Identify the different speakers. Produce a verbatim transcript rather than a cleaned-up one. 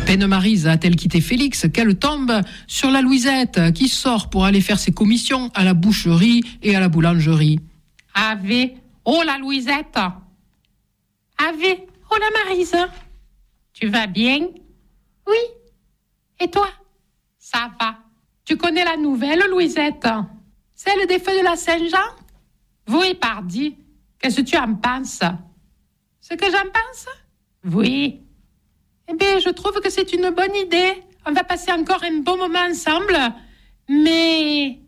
Speaker 1: peine Maryse a-t-elle quitté Félix qu'elle tombe sur la Louisette qui sort pour aller faire ses commissions à la boucherie et à la boulangerie.
Speaker 2: Ave, oh la Louisette. Ave, oh la Maryse. Tu vas bien? Oui. Et toi? Ça va. Tu connais la nouvelle, Louisette? Celle des feux de la Saint-Jean? Oui, pardi. Qu'est-ce que tu en penses? Ce que j'en pense? Oui. Eh bien, je trouve que c'est une bonne idée. On va passer encore un bon moment ensemble. Mais